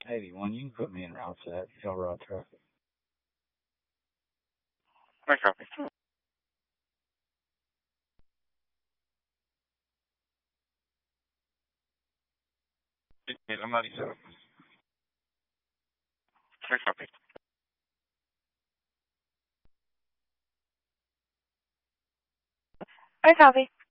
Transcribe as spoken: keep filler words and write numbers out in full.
eighty-one, you can put me in route set, Hill Road traffic. I copy. I'm ninety-seven. I copy. I copy.